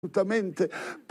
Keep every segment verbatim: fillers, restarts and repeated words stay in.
assolutamente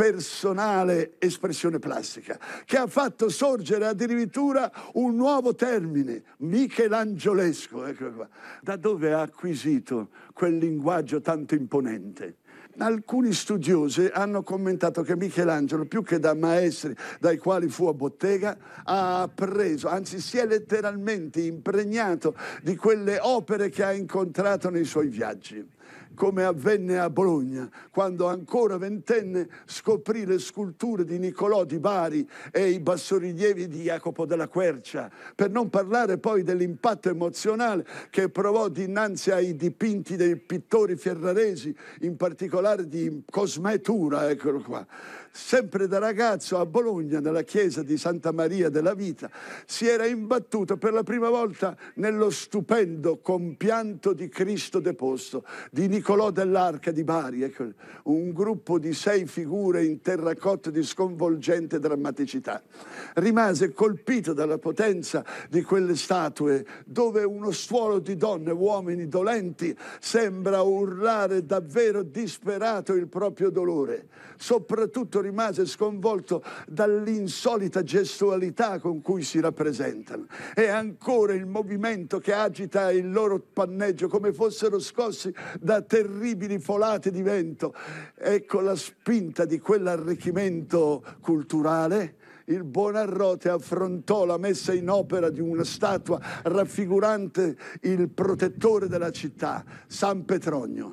personale espressione plastica, che ha fatto sorgere addirittura un nuovo termine, michelangiolesco. Ecco qua. Da dove ha acquisito quel linguaggio tanto imponente? Alcuni studiosi hanno commentato che Michelangelo, più che da maestri dai quali fu a bottega, ha preso, anzi si è letteralmente impregnato di quelle opere che ha incontrato nei suoi viaggi. Come avvenne a Bologna, quando ancora ventenne scoprì le sculture di Niccolò di Bari e i bassorilievi di Jacopo della Quercia, per non parlare poi dell'impatto emozionale che provò dinanzi ai dipinti dei pittori ferraresi, in particolare di Cosmè Tura, eccolo qua. Sempre da ragazzo a Bologna, nella chiesa di Santa Maria della Vita, si era imbattuto per la prima volta nello stupendo compianto di Cristo deposto di Niccolò dell'Arca di Bari, ecco, un gruppo di sei figure in terracotta di sconvolgente drammaticità. Rimase colpito dalla potenza di quelle statue, dove uno stuolo di donne e uomini dolenti sembra urlare davvero disperato il proprio dolore. Soprattutto rimase sconvolto dall'insolita gestualità con cui si rappresentano, e ancora il movimento che agita il loro panneggio come fossero scossi da terribili folate di vento. Ecco la spinta di quell'arricchimento culturale. Il Buonarroti affrontò la messa in opera di una statua raffigurante il protettore della città, San Petronio.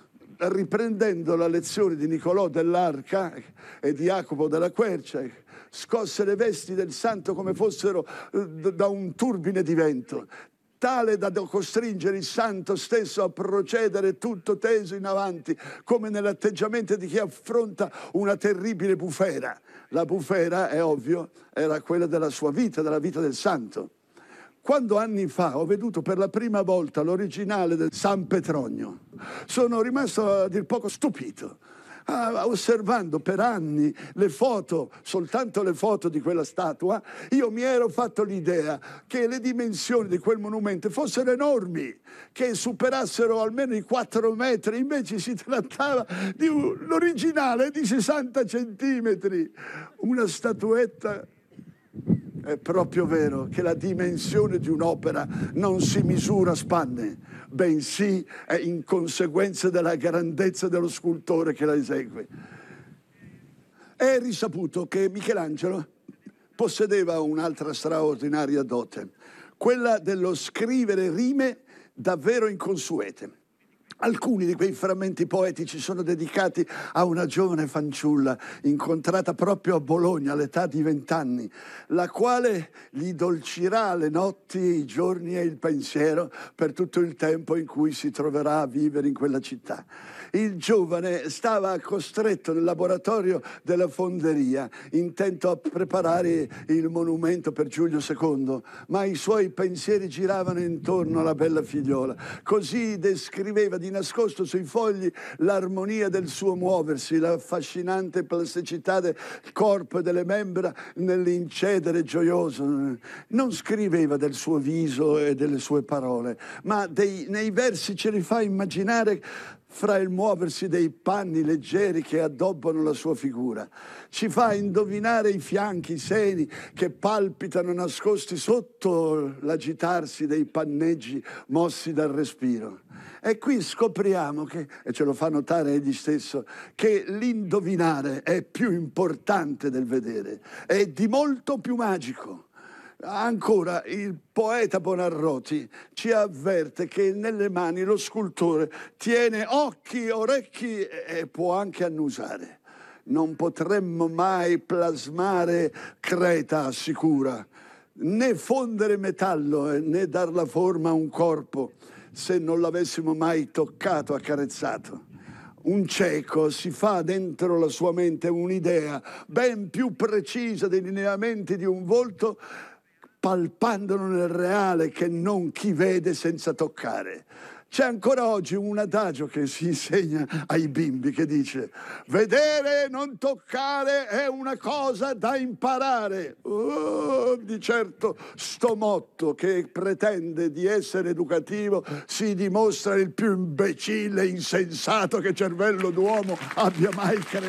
Riprendendo la lezione di Niccolò dell'Arca e di Jacopo della Quercia, scosse le vesti del santo come fossero da un turbine di vento, tale da costringere il santo stesso a procedere tutto teso in avanti, come nell'atteggiamento di chi affronta una terribile bufera. La bufera, è ovvio, era quella della sua vita, della vita del santo. Quando anni fa ho veduto per la prima volta l'originale del San Petronio, sono rimasto a dir poco stupito. Ah, osservando per anni le foto, soltanto le foto di quella statua, io mi ero fatto l'idea che le dimensioni di quel monumento fossero enormi, che superassero almeno i quattro metri, invece si trattava di un, l'originale di sessanta centimetri, una statuetta. È proprio vero che la dimensione di un'opera non si misura a spanne, bensì è in conseguenza della grandezza dello scultore che la esegue. È risaputo che Michelangelo possedeva un'altra straordinaria dote, quella dello scrivere rime davvero inconsuete. Alcuni di quei frammenti poetici sono dedicati a una giovane fanciulla incontrata proprio a Bologna all'età di vent'anni, la quale gli dolcirà le notti, i giorni e il pensiero per tutto il tempo in cui si troverà a vivere in quella città. Il giovane stava costretto nel laboratorio della fonderia, intento a preparare il monumento per Giulio secondo, ma i suoi pensieri giravano intorno alla bella figliola. Così descriveva di nascosto sui fogli l'armonia del suo muoversi, la affascinante plasticità del corpo e delle membra nell'incedere gioioso. Non scriveva del suo viso e delle sue parole, ma dei, nei versi ce li fa immaginare fra il muoversi dei panni leggeri che addobbano la sua figura. Ci fa indovinare i fianchi, i seni che palpitano nascosti sotto l'agitarsi dei panneggi mossi dal respiro. E qui scopriamo che, e ce lo fa notare egli stesso, che l'indovinare è più importante del vedere, è di molto più magico. Ancora, il poeta Buonarroti ci avverte che nelle mani lo scultore tiene occhi, orecchi e può anche annusare. Non potremmo mai plasmare Creta, assicura, né fondere metallo né dar la forma a un corpo se non l'avessimo mai toccato, accarezzato. Un cieco si fa dentro la sua mente un'idea ben più precisa dei lineamenti di un volto, palpandolo nel reale, che non chi vede senza toccare. C'è ancora oggi un adagio che si insegna ai bimbi che dice: vedere e non toccare è una cosa da imparare. Oh, di certo sto motto che pretende di essere educativo si dimostra il più imbecille e insensato che cervello d'uomo abbia mai creato.